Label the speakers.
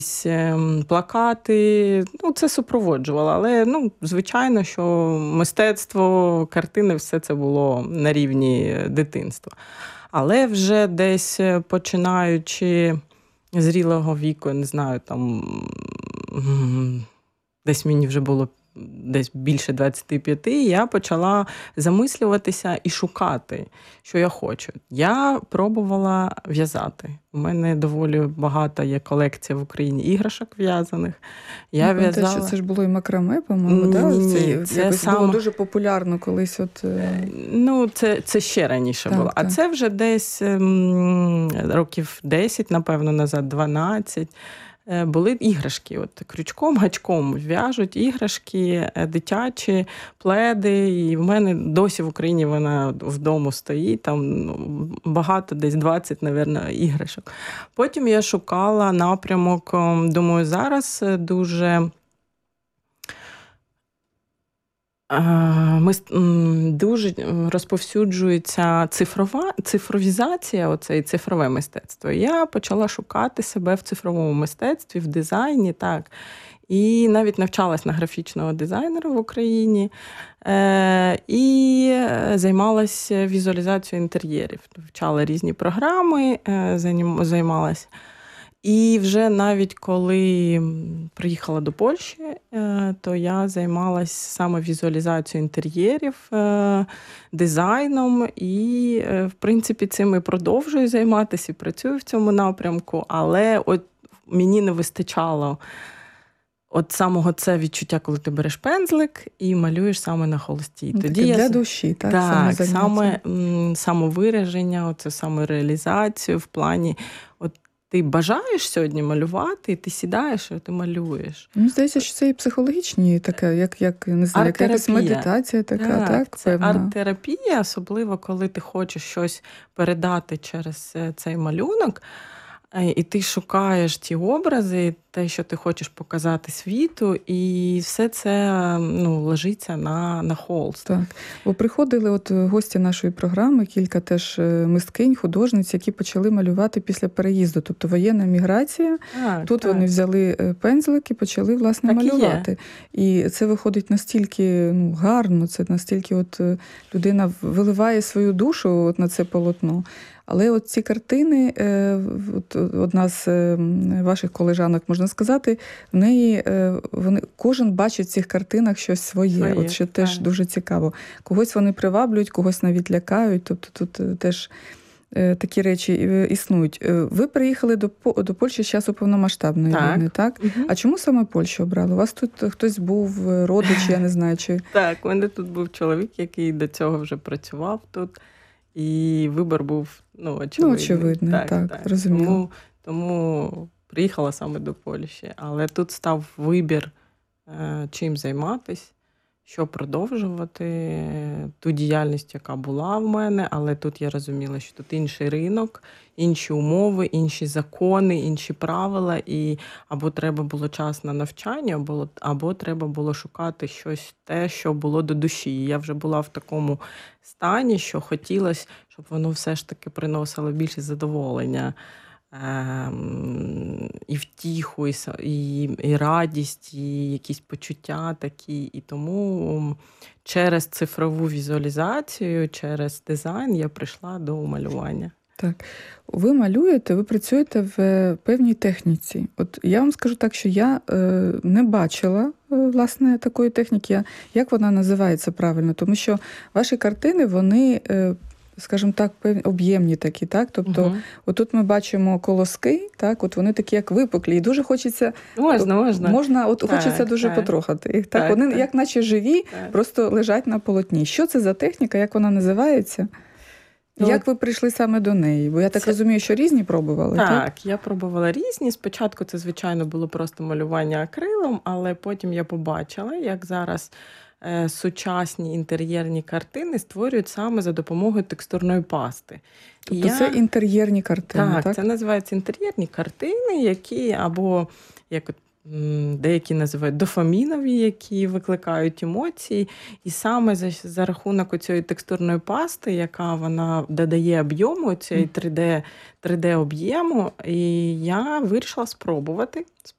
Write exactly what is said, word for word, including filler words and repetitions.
Speaker 1: плакати. Ну, це супроводжувало. Але, ну, звичайно, що мистецтво, картини, все це було на рівні дитинства. Але вже десь починаючи зрілого віку, я не знаю, там десь мені вже було десь більше двадцять п'ять, я почала замислюватися і шукати, що я хочу. Я пробувала в'язати. У мене доволі багато є колекція в Україні іграшок в'язаних. Я
Speaker 2: ну,
Speaker 1: в'язала...
Speaker 2: Те, що це ж було і макраме, по-моєму,
Speaker 1: ні,
Speaker 2: да?
Speaker 1: Ні, ні.
Speaker 2: Це, це якось саме... було дуже популярно колись. От...
Speaker 1: Ну, це, це ще раніше так, було. Так. А це вже десь м, років десять, напевно, назад, дванадцять. Були іграшки, от крючком, гачком в'яжуть іграшки, дитячі, пледи, і в мене досі в Україні вона вдома стоїть, там багато, десь двадцять, мабуть, іграшок. Потім я шукала напрямок, думаю, зараз дуже... Ми, дуже розповсюджується цифрова, цифровізація, оце і цифрове мистецтво. Я почала шукати себе в цифровому мистецтві, в дизайні, так. І навіть навчалась на графічного дизайнера в Україні. Е, і займалася візуалізацією інтер'єрів. Вчала різні програми, е, займалася. І вже навіть коли приїхала до Польщі, то я займалась саме візуалізацією інтер'єрів, дизайном, і, в принципі, цим і продовжую займатися, і працюю в цьому напрямку, але от мені не вистачало от самого це відчуття, коли ти береш пензлик і малюєш саме на холсті.
Speaker 2: Ну,
Speaker 1: Тоді
Speaker 2: таке
Speaker 1: я...
Speaker 2: для душі, так?
Speaker 1: Так,
Speaker 2: саме,
Speaker 1: саме самовираження, оце самореалізацію в плані от ти бажаєш сьогодні малювати, і ти сідаєш, і ти малюєш.
Speaker 2: Мені здається, що це і психологічні, таке, як, як не знаю, як якась медитація така, так? так
Speaker 1: це арт-терапія, особливо, коли ти хочеш щось передати через цей малюнок, і ти шукаєш ті образи, те, що ти хочеш показати світу, і все це, ну, ложиться на, на холст.
Speaker 2: Так. Бо приходили от гості нашої програми, кілька теж мисткинь, художниць, які почали малювати після переїзду. Тобто воєнна міграція. Так, Тут так. вони взяли пензлик і почали, власне, так малювати. І, і це виходить настільки, ну, гарно, це настільки от людина виливає свою душу от на це полотно. Але от ці картини, от одна з ваших колежанок, можна сказати, в неї вони, кожен бачить в цих картинах щось своє. своє от що теж так. дуже цікаво. Когось вони приваблюють, когось навіть лякають. Тобто тут теж такі речі існують. Ви приїхали до, до Польщі з часу повномасштабної так. війни, так? Угу. А чому саме Польщу обрали? У вас тут хтось був, родич, я не знаю, чи...
Speaker 1: Так, у мене тут був чоловік, який до цього вже працював тут. І вибір був, ну, очевидний.
Speaker 2: Ну, очевидний, так, так, так. Розуміло.
Speaker 1: Тому, тому приїхала саме до Польщі. Але тут став вибір, чим займатися, що продовжувати, ту діяльність, яка була в мене, але тут я розуміла, що тут інший ринок, інші умови, інші закони, інші правила, і або треба було час на навчання, або, або треба було шукати щось те, що було до душі. І я вже була в такому стані, що хотілося, щоб воно все ж таки приносило більше задоволення. І втіху, і, і, і радість, і якісь почуття такі. І тому через цифрову візуалізацію, через дизайн я прийшла до малювання.
Speaker 2: Так. Ви малюєте, ви працюєте в певній техніці. От я вам скажу так, що я е, не бачила, е, власне, такої техніки. Як вона називається правильно? Тому що ваші картини, вони... Е, скажімо так, об'ємні такі, так? Тобто, угу. отут ми бачимо колоски, так? От вони такі, як випуклі, і дуже хочеться...
Speaker 1: Можна, можна.
Speaker 2: Можна, от так, хочеться дуже так. потрохати їх. Так, так, вони, так. як наче живі, так. просто лежать на полотні. Що це за техніка, як вона називається? Ну, як ви прийшли саме до неї? Бо я так це... розумію, що різні пробували, так?
Speaker 1: Так, я пробувала різні. Спочатку це, звичайно, було просто малювання акрилом, але потім я побачила, як зараз сучасні інтер'єрні картини створюють саме за допомогою текстурної пасти.
Speaker 2: Тобто я... це інтер'єрні картини, так?
Speaker 1: Так, це називається інтер'єрні картини, які або, як от деякі називають, дофамінові, які викликають емоції. І саме за, за рахунок цієї текстурної пасти, яка вона додає об'єму, цієї три де, три де об'єму, і я вирішила спробувати.